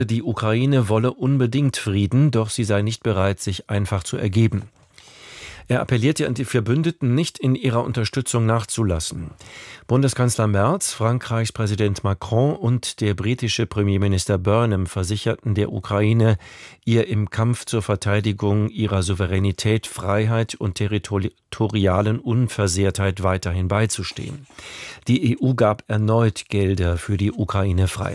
Die Ukraine wolle unbedingt Frieden, doch sie sei nicht bereit, sich einfach zu ergeben. Er appellierte an die Verbündeten, nicht in ihrer Unterstützung nachzulassen. Bundeskanzler Merz, Frankreichs Präsident Macron und der britische Premierminister Burnham versicherten der Ukraine, ihr im Kampf zur Verteidigung ihrer Souveränität, Freiheit und territorialen Unversehrtheit weiterhin beizustehen. Die EU gab erneut Gelder für die Ukraine frei.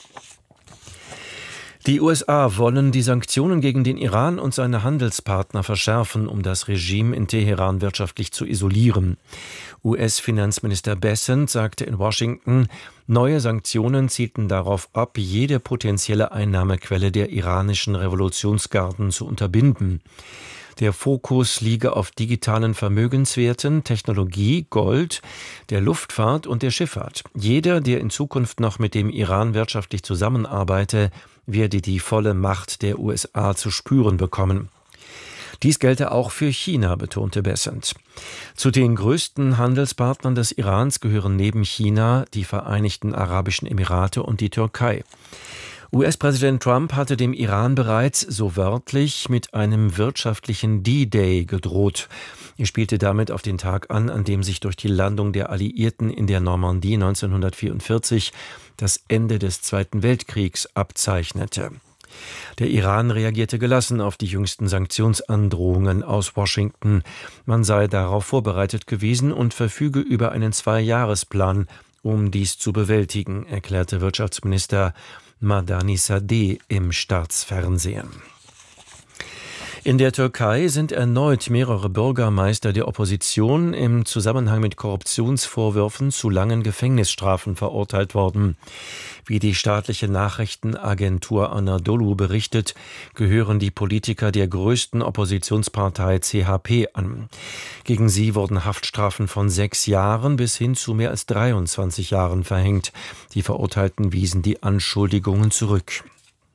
Die USA wollen die Sanktionen gegen den Iran und seine Handelspartner verschärfen, um das Regime in Teheran wirtschaftlich zu isolieren. US-Finanzminister Bessent sagte in Washington, neue Sanktionen zielten darauf ab, jede potenzielle Einnahmequelle der iranischen Revolutionsgarden zu unterbinden. Der Fokus liege auf digitalen Vermögenswerten, Technologie, Gold, der Luftfahrt und der Schifffahrt. Jeder, der in Zukunft noch mit dem Iran wirtschaftlich zusammenarbeite, werde die volle Macht der USA zu spüren bekommen. Dies gelte auch für China, betonte Bessent. Zu den größten Handelspartnern des Irans gehören neben China die Vereinigten Arabischen Emirate und die Türkei. US-Präsident Trump hatte dem Iran bereits, so wörtlich, mit einem wirtschaftlichen D-Day gedroht. Er spielte damit auf den Tag an dem sich durch die Landung der Alliierten in der Normandie 1944 das Ende des Zweiten Weltkriegs abzeichnete. Der Iran reagierte gelassen auf die jüngsten Sanktionsandrohungen aus Washington. Man sei darauf vorbereitet gewesen und verfüge über einen 2-Jahresplan, um dies zu bewältigen, erklärte Wirtschaftsminister Madani Sadeh im Staatsfernsehen. In der Türkei sind erneut mehrere Bürgermeister der Opposition im Zusammenhang mit Korruptionsvorwürfen zu langen Gefängnisstrafen verurteilt worden. Wie die staatliche Nachrichtenagentur Anadolu berichtet, gehören die Politiker der größten Oppositionspartei CHP an. Gegen sie wurden Haftstrafen von 6 Jahren bis hin zu mehr als 23 Jahren verhängt. Die Verurteilten wiesen die Anschuldigungen zurück.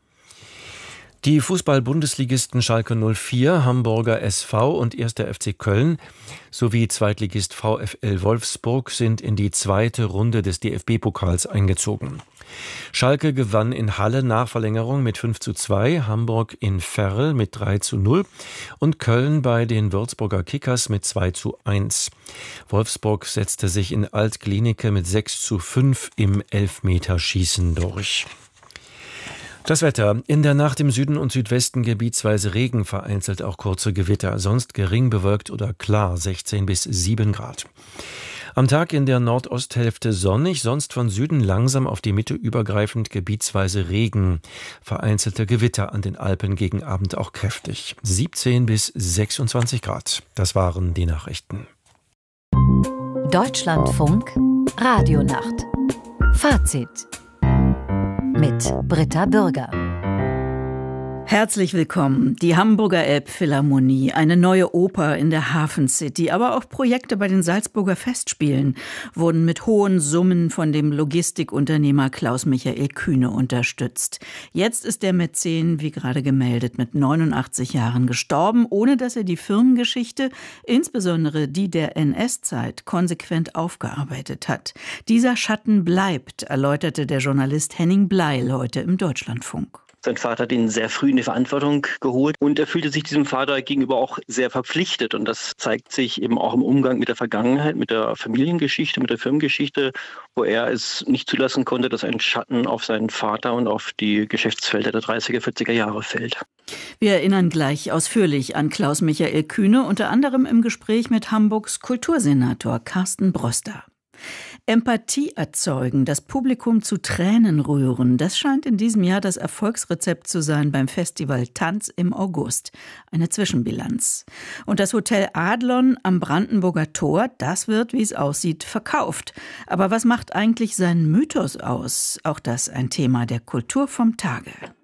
Die Fußball-Bundesligisten Schalke 04, Hamburger SV und 1. FC Köln sowie Zweitligist VfL Wolfsburg sind in die zweite Runde des DFB-Pokals eingezogen. Schalke gewann in Halle nach Verlängerung mit 5:2, Hamburg in Verl mit 3:0 und Köln bei den Würzburger Kickers mit 2:1. Wolfsburg setzte sich in Alt-Glienicke mit 6:5 im Elfmeterschießen durch. Das Wetter. In der Nacht im Süden und Südwesten gebietsweise Regen, vereinzelt auch kurze Gewitter. Sonst gering bewölkt oder klar, 16 bis 7 Grad. Am Tag in der Nordosthälfte sonnig, sonst von Süden langsam auf die Mitte übergreifend gebietsweise Regen. Vereinzelte Gewitter an den Alpen gegen Abend auch kräftig. 17 bis 26 Grad. Das waren die Nachrichten. Deutschlandfunk Radionacht. Fazit mit Britta Bürger. Herzlich willkommen. Die Hamburger Elbphilharmonie, eine neue Oper in der Hafen City, aber auch Projekte bei den Salzburger Festspielen wurden mit hohen Summen von dem Logistikunternehmer Klaus-Michael Kühne unterstützt. Jetzt ist der Mäzen, wie gerade gemeldet, mit 89 Jahren gestorben, ohne dass er die Firmengeschichte, insbesondere die der NS-Zeit, konsequent aufgearbeitet hat. Dieser Schatten bleibt, erläuterte der Journalist Henning Bleil heute im Deutschlandfunk. Sein Vater hat ihn sehr früh in die Verantwortung geholt und er fühlte sich diesem Vater gegenüber auch sehr verpflichtet. Und das zeigt sich eben auch im Umgang mit der Vergangenheit, mit der Familiengeschichte, mit der Firmengeschichte, wo er es nicht zulassen konnte, dass ein Schatten auf seinen Vater und auf die Geschäftsfelder der 30er, 40er Jahre fällt. Wir erinnern gleich ausführlich an Klaus-Michael Kühne, unter anderem im Gespräch mit Hamburgs Kultursenator Carsten Broster. Empathie erzeugen, das Publikum zu Tränen rühren, das scheint in diesem Jahr das Erfolgsrezept zu sein beim Festival Tanz im August. Eine Zwischenbilanz. Und das Hotel Adlon am Brandenburger Tor, das wird, wie es aussieht, verkauft. Aber was macht eigentlich seinen Mythos aus? Auch das ein Thema der Kultur vom Tage.